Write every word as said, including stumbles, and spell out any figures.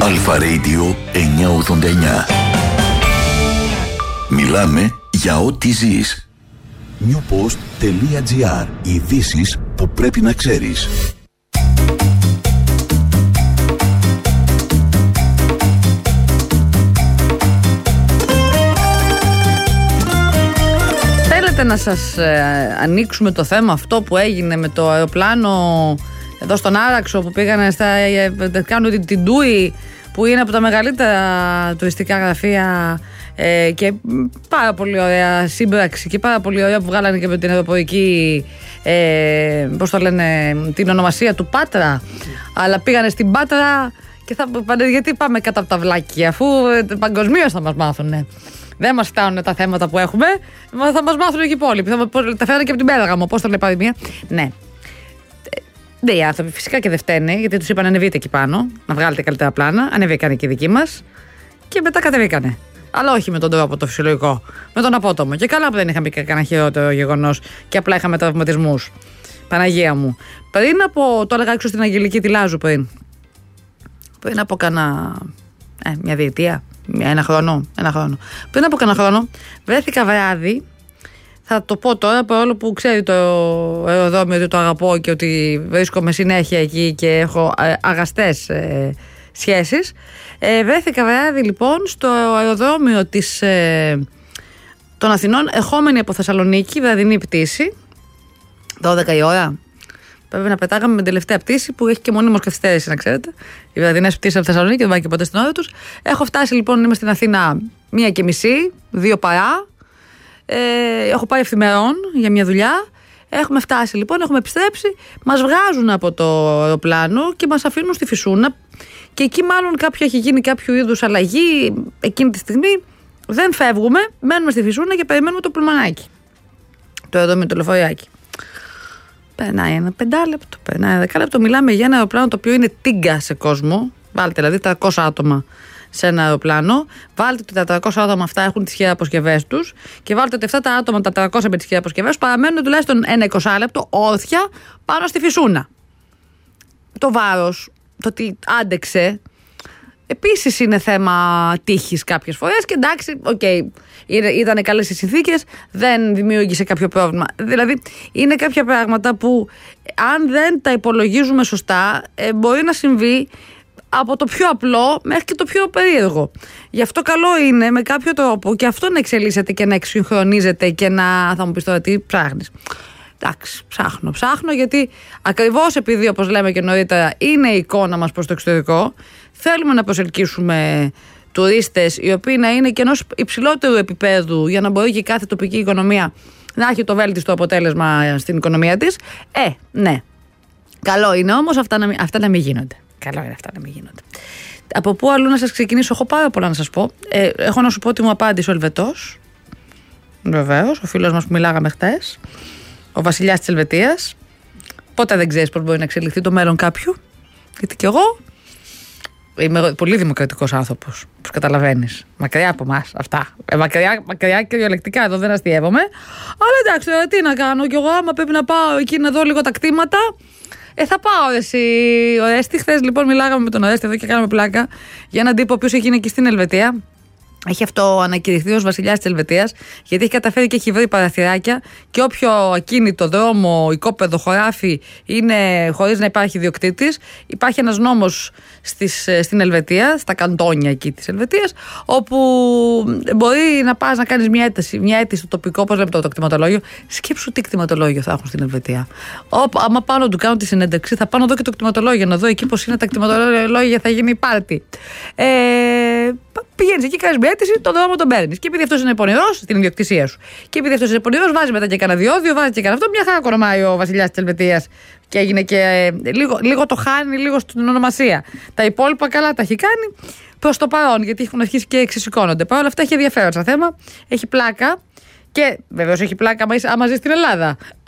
Αλφα Radio εννιακόσια ογδόντα εννιά. Μιλάμε για ό,τι ζεις. newpost.gr. Ειδήσεις που πρέπει να ξέρεις. Θέλετε να σας ε, ανοίξουμε το θέμα αυτό που έγινε με το αεροπλάνο εδώ στον Άραξο που πήγανε στα, ε, κάνουν την, την Τούι, που είναι από τα μεγαλύτερα τουριστικά γραφεία, ε, και πάρα πολύ ωραία σύμπραξη και πάρα πολύ ωραία που βγάλανε και με την αεροπορική, ε, πώς το λένε, την ονομασία του Πάτρα, αλλά πήγανε στην Πάτρα και θα πάνε, γιατί πάμε κατά από τα βλάκια, αφού ε, παγκοσμίως θα μας μάθουνε. Δεν μας φτάνουν τα θέματα που έχουμε, θα μας μάθουν και οι υπόλοιποι. Θα τα φέρανε και από την Πέργαμο. Πώς το λέει παροιμία. Ναι. Ναι, οι άνθρωποι φυσικά και δεν φταίνε, γιατί τους είπαν ανεβείτε εκεί πάνω, να βγάλετε καλύτερα πλάνα. Ανεβήκανε και οι δικοί μας και μετά κατεβήκανε. Αλλά όχι με τον τρόπο το φυσιολογικό, με τον απότομο. Και καλά που δεν είχαμε κανένα χειρότερο γεγονός και απλά είχαμε τραυματισμούς. Παναγία μου. Πριν από. Το έλεγα έξω στην Αγγελική τη Λάζου πριν. Πριν από κανένα. Ε, μια διετία. Ένα χρόνο, ένα χρόνο. Πριν από κανένα χρόνο βρέθηκα βράδυ. Θα το πω τώρα, παρόλο που ξέρει το αεροδρόμιο ότι το αγαπώ και ότι βρίσκομαι συνέχεια εκεί και έχω αγαστές ε, σχέσεις. Ε, βρέθηκα βράδυ λοιπόν στο αεροδρόμιο της, ε, των Αθηνών, ερχόμενη από Θεσσαλονίκη, βραδινή πτήση, δώδεκα η ώρα. Πρέπει να πετάγαμε με την τελευταία πτήση που έχει και μονίμως καθυστέρηση, να ξέρετε. Οι βραδινές πτήσεις από Θεσσαλονίκη δεν πάνε και ποτέ στην ώρα τους. Έχω φτάσει λοιπόν, είμαι στην Αθήνα μία και μισή, δύο παρά. Ε, έχω πάει ευθυμερών για μια δουλειά. Έχουμε φτάσει λοιπόν, έχουμε επιστρέψει. Μας βγάζουν από το αεροπλάνο και μας αφήνουν στη Φυσούνα. Και εκεί μάλλον κάποιο έχει γίνει κάποιο είδους αλλαγή. Εκείνη τη στιγμή δεν φεύγουμε, μένουμε στη Φυσούνα και περιμένουμε το πουλμανάκι. Το αεροδρόμιο, το λεωφοριάκι. Περνάει ένα πεντάλεπτο, περνάει ένα δεκάλεπτο. Μιλάμε για ένα αεροπλάνο το οποίο είναι τίγκα σε κόσμο. Βάλτε δηλαδή τριακόσια άτομα σε ένα αεροπλάνο. Βάλτε ότι τα τριακόσια άτομα αυτά έχουν τις χειραποσκευές τους. Και βάλτε ότι αυτά τα άτομα, τα τριακόσια με τις χειραποσκευές, παραμένουν τουλάχιστον ένα είκοσι λεπτό όρθια πάνω στη Φυσούνα. Το βάρος, το ότι άντεξε, επίσης είναι θέμα τύχης κάποιες φορές. Και εντάξει, οκ, okay, ήταν καλές οι συνθήκες, δεν δημιούργησε κάποιο πρόβλημα. Δηλαδή, είναι κάποια πράγματα που, αν δεν τα υπολογίζουμε σωστά, ε, μπορεί να συμβεί από το πιο απλό μέχρι και το πιο περίεργο. Γι' αυτό καλό είναι με κάποιο τρόπο και αυτό να εξελίσσεται και να εξυγχρονίζεται και να. Θα μου πεις τώρα τι ψάχνεις. Εντάξει, ψάχνω, ψάχνω γιατί ακριβώς επειδή, όπως λέμε και νωρίτερα, είναι η εικόνα μας προς το εξωτερικό, θέλουμε να προσελκύσουμε τουρίστες οι οποίοι να είναι και ενός υψηλότερου επίπεδου για να μπορεί και κάθε τοπική οικονομία να έχει το βέλτιστο αποτέλεσμα στην οικονομία της. Ε, ναι. Καλό είναι όμως αυτά να, αυτά να μην γίνονται. Καλό είναι αυτά να μην γίνονται. Από πού αλλού να σας ξεκινήσω, έχω πάρα πολλά να σας πω. Ε, έχω να σου πω ότι μου απάντησε ο Ελβετός. Βεβαίως, ο φίλος μας που μιλάγαμε χτες. Ο βασιλιάς της Ελβετίας. Ποτέ δεν ξέρεις πώς μπορεί να εξελιχθεί το μέλλον κάποιου. Γιατί κι εγώ είμαι πολύ δημοκρατικός άνθρωπος, όπως καταλαβαίνεις. Μακριά από εμάς αυτά. Ε, μακριά, μακριά κυριολεκτικά, εδώ δεν αστειεύομαι. Αλλά εντάξει, τώρα τι να κάνω κι εγώ, άμα πρέπει να πάω εκεί να δω λίγο τα κτήματα. Ε, θα πάω εσύ, Ορέστη. Χθες λοιπόν μιλάγαμε με τον Ορέστη εδώ και κάναμε πλάκα για έναν τύπο ο οποίος έχει γίνει εκεί στην Ελβετία. Έχει αυτό ανακηρυχθεί ως βασιλιάς της Ελβετίας, γιατί έχει καταφέρει και έχει βρει παραθυράκια και όποιο ακίνητο, δρόμο, οικόπεδο, χωράφι είναι χωρίς να υπάρχει ιδιοκτήτης. Υπάρχει ένας νόμος στις, στην Ελβετία, στα καντόνια εκεί της Ελβετίας, όπου μπορεί να πας να κάνεις μια αίτηση, μια αίτηση στο τοπικό, όπως λέμε το, το κτηματολόγιο. Σκέψου τι κτηματολόγιο θα έχουν στην Ελβετία. Όπου, άμα πάνω του κάνω τη συνέντευξη, θα πάω να δω και το κτηματολόγιο, να δω εκεί πώς είναι τα κτηματολόγια, θα γίνει πάρτι. Ε, Πηγαίνεις εκεί, κάνεις μια αίτηση, τον δρόμο τον παίρνεις. Και επειδή αυτός είναι πονηρός, στην ιδιοκτησία σου. Και επειδή αυτός είναι πονηρός, βάζει μετά και κανένα διόδιο, βάζει και κανένα αυτό. Μια χαρά κορομάει ο βασιλιάς της Ελβετίας και έγινε και ε, λίγο, λίγο το χάνει, λίγο στην ονομασία. Τα υπόλοιπα καλά τα έχει κάνει προς το παρόν, γιατί έχουν αρχίσει και ξεσηκώνονται. Παρ' όλα αυτά έχει ενδιαφέρον σαν θέμα, έχει πλάκα και βεβαίως έχει πλάκα άμα ζει στην Ελλάδα.